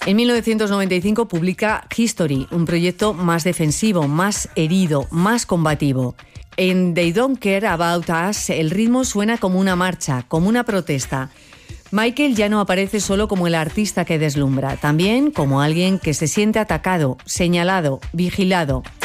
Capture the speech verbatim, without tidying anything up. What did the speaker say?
En mil novecientos noventa y cinco publica History, un proyecto más defensivo, más herido, más combativo. En They Don't Care About Us, el ritmo suena como una marcha, como una protesta. Michael ya no aparece solo como el artista que deslumbra, también como alguien que se siente atacado, señalado, vigilado.